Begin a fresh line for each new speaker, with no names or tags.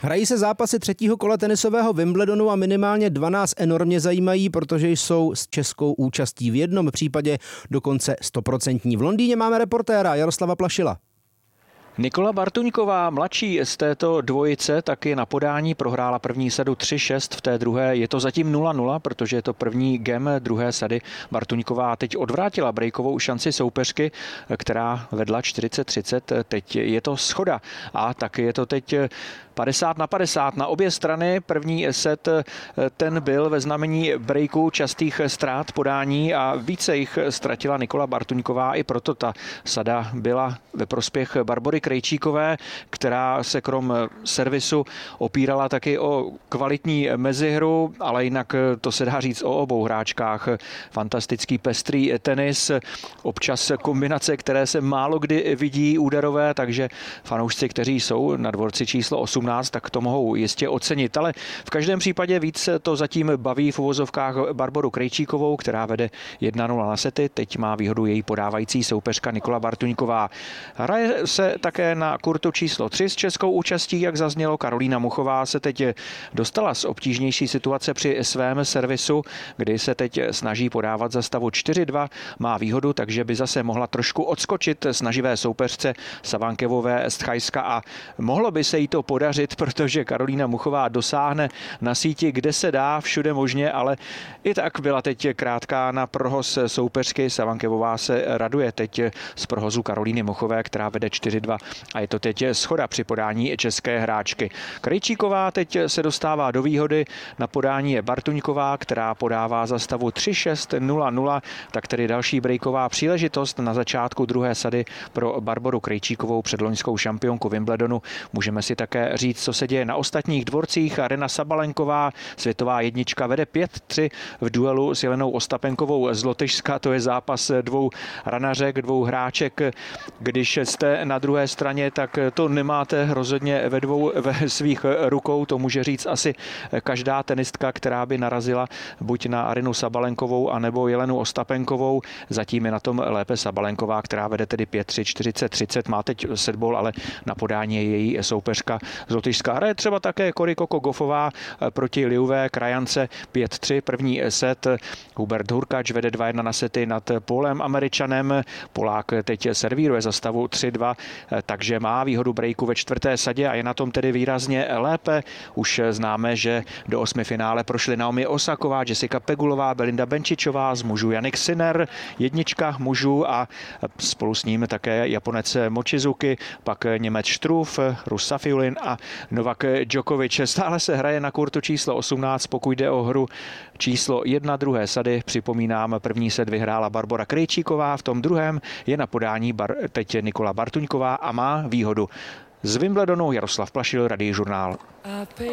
Hrají se zápasy třetího kola tenisového Wimbledonu a minimálně 12 enormně zajímají, protože jsou s českou účastí v jednom případě dokonce 100%. V Londýně máme reportéra Jaroslava Plašila.
Nikola Bartuňková, mladší z této dvojice, taky na podání prohrála první sadu 3-6, v té druhé je to zatím 0-0, protože je to první game druhé sady. Bartuňková teď odvrátila breakovou šanci soupeřky, která vedla 40-30, teď je to schoda a taky je to teď 50-50 na obě strany. První set ten byl ve znamení breaku častých ztrát podání a více jich ztratila Nikola Bartuňková, i proto ta sada byla ve prospěch Barbory Krejčíkové, která se krom servisu opírala taky o kvalitní mezihru, ale jinak to se dá říct o obou hráčkách. Fantastický pestrý tenis, občas kombinace, které se málo kdy vidí úderové, takže fanoušci, kteří jsou na dvorci číslo 18, tak to mohou jistě ocenit, ale v každém případě víc to zatím baví v uvozovkách Barboru Krejčíkovou, která vede 1-0 na sety. Teď má výhodu její podávající soupeřka Nikola Bartuňková. Hraje se také na kurtu číslo 3 s českou účastí, jak zaznělo. Karolína Muchová se teď dostala z obtížnější situace při svém servisu, kdy se teď snaží podávat za stavu 4-2. Má výhodu, takže by zase mohla trošku odskočit snaživé soupeřce Savankevové z Thajska a mohlo by se jí to podařit, protože Karolína Muchová dosáhne na síti, kde se dá, všude možně, ale i tak byla teď krátká na prohoz soupeřky. Savankevová se raduje teď z prohozu Karolíny Muchové, která vede 4-2 a je to teď schoda při podání české hráčky. Krejčíková teď se dostává do výhody, na podání je Bartuňková, která podává za stavu 3-6, 0-0, tak tedy další breaková příležitost na začátku druhé sady pro Barboru Krejčíkovou, předloňskou šampionku Wimbledonu. Můžeme si také říct, co se děje na ostatních dvorcích. Aryna Sabalenková, světová jednička, vede 5-3 v duelu s Jelenou Ostapenkovou z Lotyšska. To je zápas dvou ranařek, dvou hráček. Když jste na druhé straně, tak to nemáte rozhodně ve svých rukou. To může říct asi každá tenistka, která by narazila buď na Arynu Sabalenkovou, anebo Jelenu Ostapenkovou. Zatím je na tom lépe Sabalenková, která vede tedy 5-3, 40-30. Má teď setball, ale na podání je její soupeřka z Lotyšska. Hraje třeba také Cory Coco Gauffová proti Liuvé Krajance 5-3, první set. Hubert Hurkacz vede 2-1 na sety nad Polem Američanem. Polák teď servíruje za stavu 3-2, takže má výhodu breaku ve čtvrté sadě a je na tom tedy výrazně lépe. Už známe, že do 8. finále prošly Naomi Osaková, Jessica Pegulová, Belinda Benčičová, z mužů Jannik Sinner, jednička mužů a spolu s ním také Japonec Mochizuki, pak Němec Struff, Rus Safiulin a Novak Djokovic. Stále se hraje na kurtu číslo 18, pokud jde o hru číslo 1 druhé sady. Připomínám, první set vyhrála Barbora Krejčíková, v tom druhém je na podání teď Nikola Bartuňková a má výhodu. Z Wimbledonu Jaroslav Plašil, Radiožurnál.